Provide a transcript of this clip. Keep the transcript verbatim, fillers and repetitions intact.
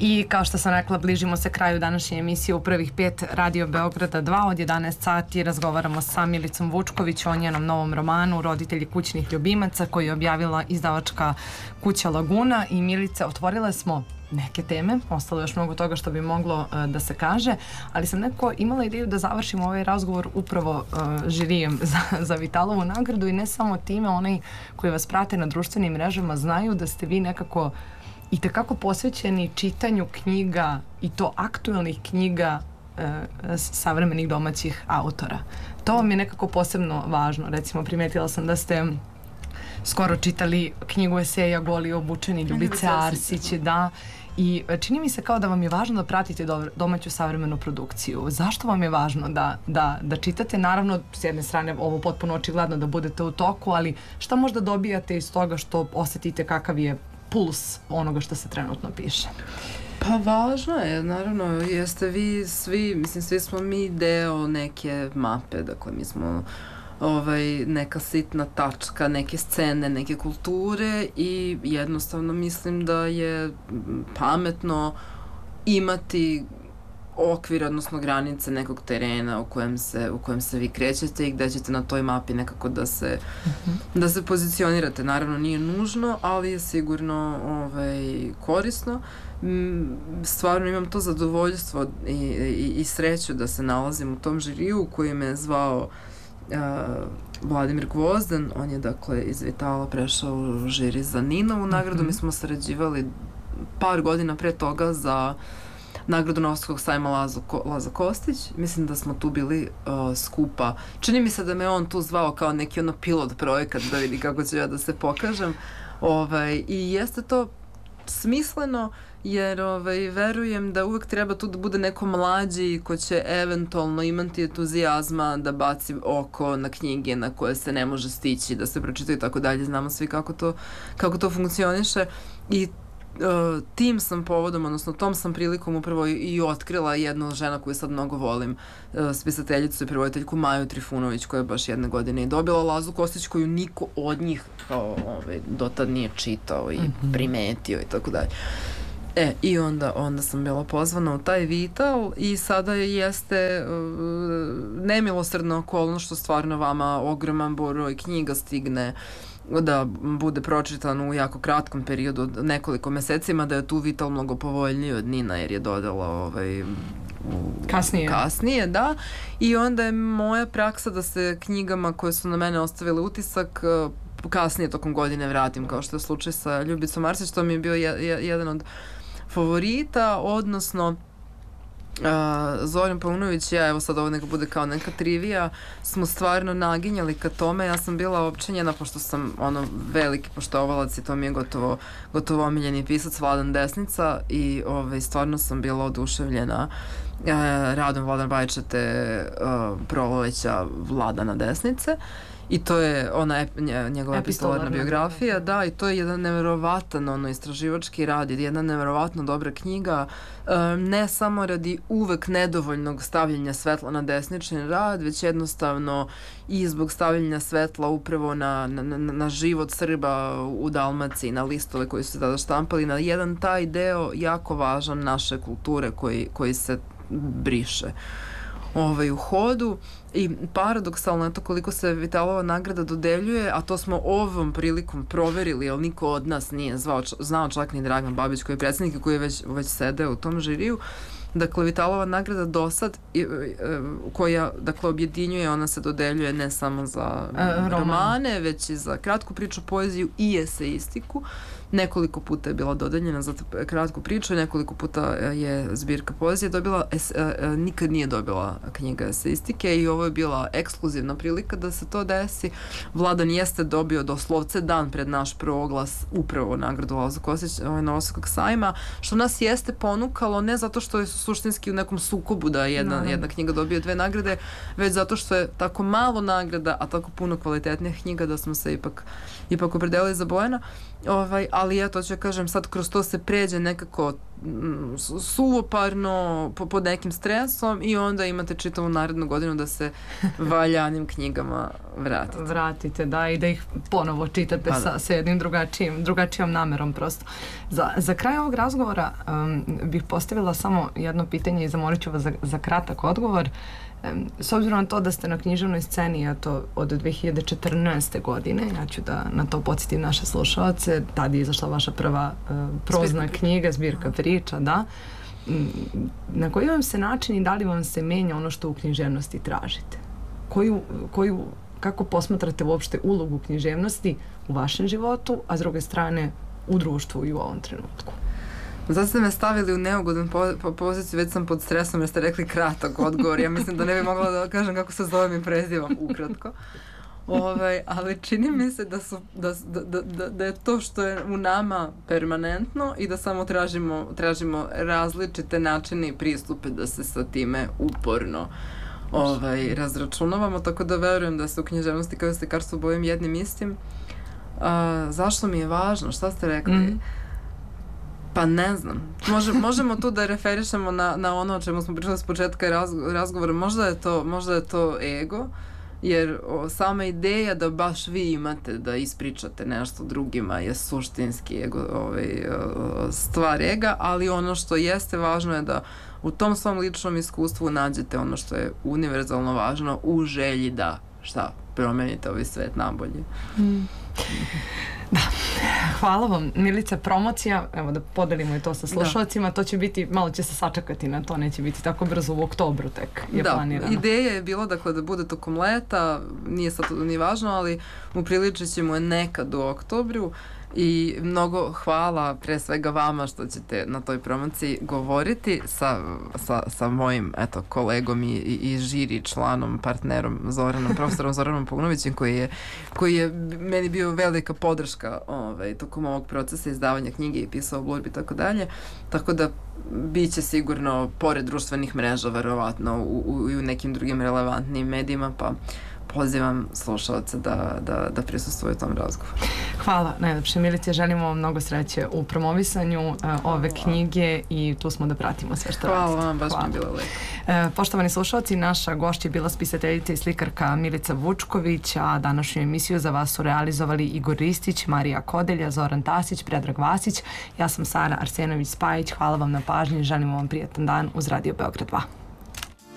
I kao što sam rekla, bližimo se kraju današnje emisije u prvih pet Radio Beograda dva. Od jedanaest sati razgovaramo sa Milicom Vučković o njenom novom romanu Roditelji kućnih ljubimaca, koji je objavila izdavačka kuća Laguna. I Milice, otvorile smo neke teme, ostalo još mnogo toga što bi moglo uh, da se kaže, ali sam nekako imala ideju da završimo ovaj razgovor upravo uh, žirijem za, za Vitalovu nagradu, i ne samo time, onaj koji vas prate na društvenim mrežama znaju da ste vi nekako i tekako posvećeni čitanju knjiga, i to aktuelnih knjiga e, savremenih domaćih autora. To vam je nekako posebno važno. Recimo, primetila sam da ste skoro čitali knjigu eseja Goli obučeni Ljubice Arsić, da, i čini mi se kao da vam je važno da pratite do, domaću savremenu produkciju. Zašto vam je važno da, da, da čitate? Naravno, s jedne strane, ovo potpuno očigledno da budete u toku, ali šta možda dobijate iz toga što osetite kakav je puls onoga što se trenutno piše? Pa važno je, naravno, jeste vi svi, mislim, svi smo mi deo neke mape, dakle, mi smo ovaj, neka sitna tačka, neke scene, neke kulture, i jednostavno mislim da je pametno imati okvir, odnosno granice nekog terena u kojem se, u kojem se vi krećete i gde ćete na toj mapi nekako da se, uh-huh. da se pozicionirate. Naravno, nije nužno, ali je sigurno ovaj, korisno. Stvarno imam to zadovoljstvo i, i, i sreću da se nalazim u tom žiriju koji me je zvao uh, Vladimir Gvozden. On je, dakle, iz Vitala prešao u žiri za Ninovu nagradu. Uh-huh. Mi smo sarađivali par godina pre toga za nagradu Novosadskog sajma Lazo, Laza Kostić. Mislim da smo tu bili uh, skupa. Čini mi se da me on tu zvao kao neki ono pilot projekat da vidi kako ću ja da se pokažem. Ovaj, I jeste to smisleno, jer ovaj, verujem da uvek treba tu da bude neko mlađi ko će eventualno imati entuzijazma da baci oko na knjige na koje se ne može stići, da se pročitaju i tako dalje. Znamo svi kako to, kako to funkcioniše. I Uh, tim sam povodom, odnosno tom sam prilikom upravo i, i otkrila jednu ženu koju sad mnogo volim, uh, spisateljicu i prevoditeljku Maju Trifunović, koja je baš jedne godine i dobila Lazu Kostić, koju niko od njih kao ovaj, dotad nije čitao i mm-hmm. primetio i tako dalje. E, i onda, onda sam bila pozvana u taj Vital, i sada jeste uh, nemilosrdna okolnost što stvarno vama ogroman broj knjiga stigne da bude pročitan u jako kratkom periodu od nekoliko mesecima, da je tu Vital mnogo povoljniji od Nina, jer je dodala ovaj, u, kasnije. kasnije, da, i onda je moja praksa da se knjigama koje su na mene ostavile utisak kasnije tokom godine vratim, kao što je slučaj sa Ljubicom Arsić. To mi je bio je, je, jedan od favorita, odnosno Uh, Zoran Paunović i ja, evo sad ovo neka bude kao neka trivija, smo stvarno naginjali ka tome. Ja sam bila općenjena, pošto sam ono veliki poštovalac i to mi je gotovo, gotovo omiljeni pisac Vladan Desnica, i ovaj, stvarno sam bila oduševljena uh, radom Vladan Bajčete, uh, Proloveća Vladana Desnice. I to je ona ep, njegova epistolarna biografija, da, i to je jedan neverovatan ono istraživački rad, jedna neverovatno dobra knjiga, e, ne samo radi uvek nedovoljnog stavljanja svetla na desnični rad, već jednostavno i zbog stavljanja svetla upravo na, na, na, na život Srba u Dalmaciji, na listove koji su se tada štampali, na jedan taj deo jako važan naše kulture koji, koji se briše ovaj, u hodu. I paradoksalno je to koliko se Vitalova nagrada dodeljuje, a to smo ovom prilikom proverili, jer niko od nas nije zvao, znao čak ni Dragan Babić koji je predsjednik i koji je već, već sedeo u tom žiriju. Dakle, Vitalova nagrada do sad, koja, dakle, objedinjuje, ona se dodeljuje ne samo za e, romane, već i za kratku priču, poeziju i eseistiku. Nekoliko puta je bila dodeljena za kratku priču, nekoliko puta je zbirka poezije dobila, es, nikad nije dobila knjiga eseistike, i ovo je bila ekskluzivna prilika da se to desi. Vladan jeste dobio doslovce dan pred naš proglas upravo nagradu Laza Kostić Novosadskog sajma, što nas jeste ponukalo, ne zato što je suštinski u nekom sukobu da jedna, no. jedna knjiga dobije dve nagrade, već zato što je tako malo nagrada, a tako puno kvalitetnih knjiga, da smo se ipak, ipak opredelili za Bojana. Ovaj, ali ja to ću kažem, sad kroz to se pređe nekako mm, suvoparno po, pod nekim stresom i onda imate čitavu narednu godinu da se valjanim knjigama vratite. Vratite, da, i da ih ponovo čitate pa sa, sa jednim drugačijim, drugačijom namerom prosto. Za, za kraj ovog razgovora um, bih postavila samo jedno pitanje i zamolit ću vas za, za kratak odgovor. S obzirom na to da ste na književnoj sceni, a to od dve hiljade četrnaeste. godine, ja ću da na to podsjetim naše slušalce, tada je izašla vaša prva uh, prozna zbirka knjiga, zbirka priča, da. Na koji vam se način i da li vam se menja ono što u književnosti tražite? Koju, koju, kako posmatrate uopšte ulogu književnosti u vašem životu, a s druge strane u društvu i u ovom trenutku? Zato ste me stavili u neugodan po, po poziciju, već sam pod stresom jer ste rekli kratak odgovor. Ja mislim da ne bi mogla da kažem kako se zovem i prezivam ukratko. Ovaj, ali čini mi se da, su, da, da, da, da je to što je u nama permanentno i da samo tražimo, tražimo različite načine i pristupe da se sa time uporno ovaj, razračunavamo. Tako da verujem da se u književnosti kao slikarstvo bojim jednim istim. A, zašto mi je važno? Šta ste rekli? Mm. Pa ne znam. Može, možemo tu da referišemo na, na ono o čemu smo pričali s početka razgovora. Možda je to, možda je to ego, jer o, sama ideja da baš vi imate da ispričate nešto drugima je suštinski ego, ovaj, stvar ega, ali ono što jeste važno je da u tom svom ličnom iskustvu nađete ono što je univerzalno važno u želji da šta promenite ovaj svet nabolje. Mm. Da, hvala vam. Milice, promocija, evo da podelimo i to sa slušalcima, to će biti, malo će se sačekati na to, neće biti tako brzo, u oktobru tek je da, planirano. Da, ideja je bila dakle da bude tokom leta, nije sad ni važno, ali upriličit ćemo je nekad u oktobru. I mnogo hvala pre svega vama što ćete na toj promociji govoriti sa, sa, sa mojim eto, kolegom i, i, i žiri članom, partnerom Zoranom, profesorom Zoranom Paunovićem koji je, koji je meni bio velika podrška ovaj, tokom ovog procesa izdavanja knjige i pisao blurb i tako dalje. Tako da bit će sigurno pored društvenih mreža verovatno u, u, u nekim drugim relevantnim medijima, pa pozivam slušalce da, da, da prisustvuju tom razgovoru. Hvala najlepše, Milice. Želimo vam mnogo sreće u promovisanju uh, ove knjige i tu smo da pratimo sve što radite. Hvala vam, baš mi je bilo lepo. Uh, poštovani slušalci, naša gošća je bila spisateljica i slikarka Milica Vučković, a današnju emisiju za vas su realizovali Igor Ristić, Marija Kodelja, Zoran Tasić, Predrag Vasić. Ja sam Sara Arsenović-Spajić. Hvala vam na pažnji. Želimo vam prijatan dan uz Radio Beograd dva.